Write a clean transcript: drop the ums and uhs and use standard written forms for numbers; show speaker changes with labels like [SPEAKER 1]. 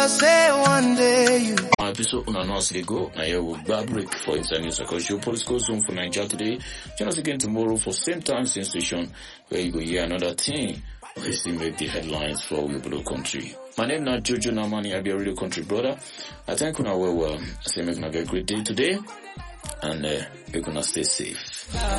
[SPEAKER 1] I say one day you.
[SPEAKER 2] Episode on announce they go. Now here we'll grab break for inside news across your political zone for Nigeria today. Join us again tomorrow for same time, same station, where you go hear another thing. We still make the headlines for your below country. My name is Jojo Namani. I be a radio country brother. I thank you now well. I say make you have a great day today, and make you stay safe.